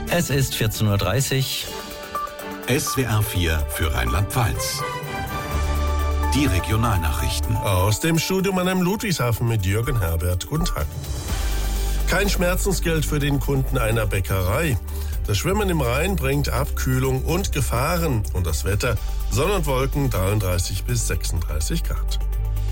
Es ist 14.30 Uhr. SWR 4 für Rheinland-Pfalz. Die Regionalnachrichten. Aus dem Studio in Ludwigshafen mit Jürgen Herbert. Guten Tag. Kein Schmerzensgeld für den Kunden einer Bäckerei. Das Schwimmen im Rhein bringt Abkühlung und Gefahren. Und das Wetter: Sonne und Wolken, 33 bis 36 Grad.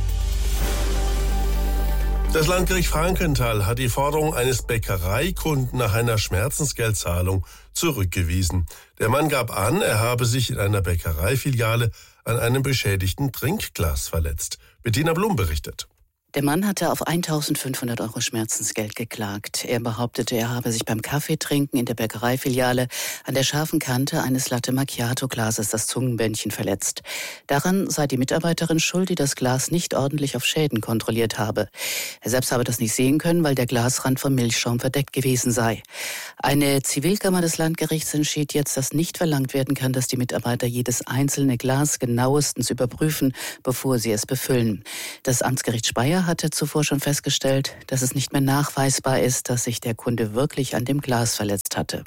Das Landgericht Frankenthal hat die Forderung eines Bäckereikunden nach einer Schmerzensgeldzahlung zurückgewiesen. Der Mann gab an, er habe sich in einer Bäckereifiliale an einem beschädigten Trinkglas verletzt. Bettina Blum berichtet. Der Mann hatte auf 1.500 € Schmerzensgeld geklagt. Er behauptete, er habe sich beim Kaffeetrinken in der Bäckereifiliale an der scharfen Kante eines Latte-Macchiato-Glases das Zungenbändchen verletzt. Daran sei die Mitarbeiterin schuld, die das Glas nicht ordentlich auf Schäden kontrolliert habe. Er selbst habe das nicht sehen können, weil der Glasrand vom Milchschaum verdeckt gewesen sei. Eine Zivilkammer des Landgerichts entschied jetzt, dass nicht verlangt werden kann, dass die Mitarbeiter jedes einzelne Glas genauestens überprüfen, bevor sie es befüllen. Das Amtsgericht Speyer hatte zuvor schon festgestellt, dass es nicht mehr nachweisbar ist, dass sich der Kunde wirklich an dem Glas verletzt hatte.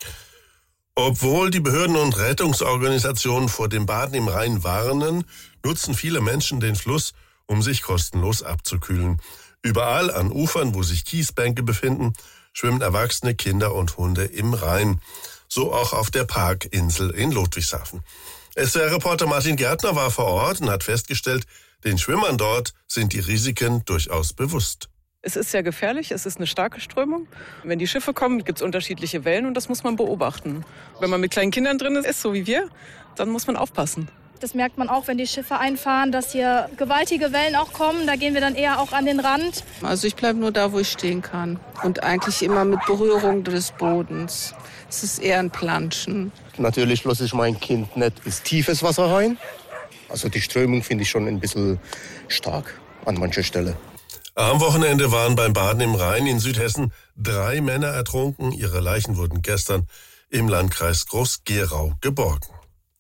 Obwohl die Behörden und Rettungsorganisationen vor dem Baden im Rhein warnen, nutzen viele Menschen den Fluss, um sich kostenlos abzukühlen. Überall an Ufern, wo sich Kiesbänke befinden, schwimmen Erwachsene, Kinder und Hunde im Rhein. So auch auf der Parkinsel in Ludwigshafen. SWR-Reporter Martin Gärtner war vor Ort und hat festgestellt, den Schwimmern dort sind die Risiken durchaus bewusst. Es ist sehr gefährlich, es ist eine starke Strömung. Wenn die Schiffe kommen, gibt es unterschiedliche Wellen und das muss man beobachten. Wenn man mit kleinen Kindern drin ist, so wie wir, dann muss man aufpassen. Das merkt man auch, wenn die Schiffe einfahren, dass hier gewaltige Wellen auch kommen. Da gehen wir dann eher auch an den Rand. Also ich bleibe nur da, wo ich stehen kann. Und eigentlich immer mit Berührung des Bodens. Es ist eher ein Planschen. Natürlich lasse ich mein Kind nicht ins tiefes Wasser rein. Also die Strömung finde ich schon ein bisschen stark an mancher Stelle. Am Wochenende waren beim Baden im Rhein in Südhessen 3 Männer ertrunken. Ihre Leichen wurden gestern im Landkreis Groß-Gerau geborgen.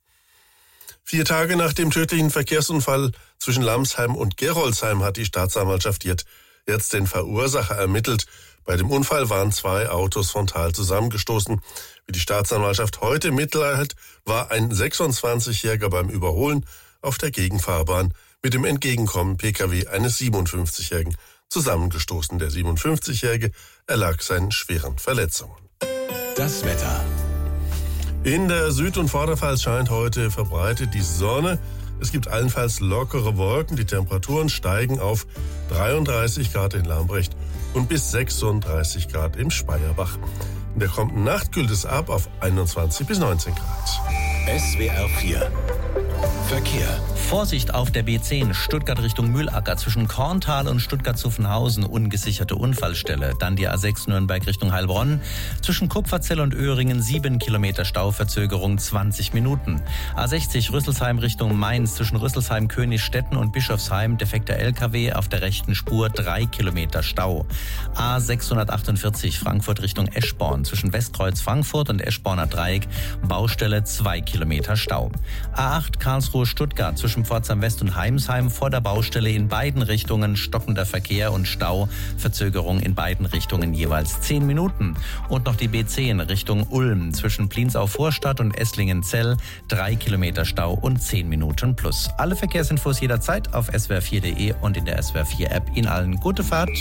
4 Tage nach dem tödlichen Verkehrsunfall zwischen Lamsheim und Gerolzheim hat die Staatsanwaltschaft jetzt den Verursacher ermittelt. Bei dem Unfall waren 2 Autos frontal zusammengestoßen. Wie die Staatsanwaltschaft heute mitteilt, war ein 26-Jähriger beim Überholen auf der Gegenfahrbahn mit dem Entgegenkommen Pkw eines 57-Jährigen zusammengestoßen. Der 57-Jährige erlag seinen schweren Verletzungen. Das Wetter. In der Süd- und Vorderpfalz scheint heute verbreitet die Sonne. Es gibt allenfalls lockere Wolken. Die Temperaturen steigen auf 33 Grad in Lambrecht und bis 36 Grad im Speyerbach. In der kommenden Nacht kühlt es ab auf 21 bis 19 Grad. SWR 4 Verkehr. Vorsicht auf der B10 Stuttgart Richtung Mühlacker zwischen Korntal und Stuttgart-Zuffenhausen, ungesicherte Unfallstelle. Dann die A6 Nürnberg Richtung Heilbronn zwischen Kupferzell und Öhringen 7 Kilometer Stauverzögerung 20 Minuten. A60 Rüsselsheim Richtung Mainz zwischen Rüsselsheim, Königstetten und Bischofsheim defekter LKW auf der rechten Spur 3 Kilometer Stau. A648 Frankfurt Richtung Eschborn zwischen Westkreuz Frankfurt und Eschborner Dreieck Baustelle 2 Kilometer Stau. A8 Karlsruhe-Stuttgart zwischen Pforzheim West und Heimsheim vor der Baustelle in beiden Richtungen stockender Verkehr und Stau. Verzögerung in beiden Richtungen jeweils 10 Minuten. Und noch die B10 Richtung Ulm zwischen Pliensau-Vorstadt und Esslingen-Zell 3 Kilometer Stau und 10 Minuten plus. Alle Verkehrsinfos jederzeit auf swr4.de und in der SWR4-App. Ihnen allen gute Fahrt.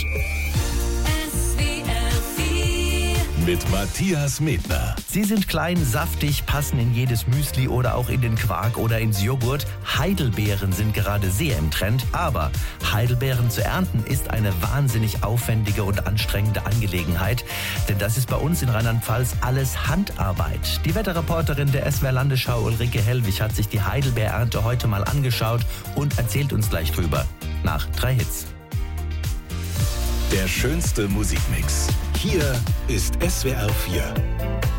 Mit Matthias Medner. Sie sind klein, saftig, passen in jedes Müsli oder auch in den Quark oder ins Joghurt. Heidelbeeren sind gerade sehr im Trend, aber Heidelbeeren zu ernten ist eine wahnsinnig aufwendige und anstrengende Angelegenheit. Denn das ist bei uns in Rheinland-Pfalz alles Handarbeit. Die Wetterreporterin der SWR-Landesschau Ulrike Hellwig hat sich die Heidelbeerernte heute mal angeschaut und erzählt uns gleich drüber. Nach 3 Hits. Der schönste Musikmix. Hier ist SWR 4.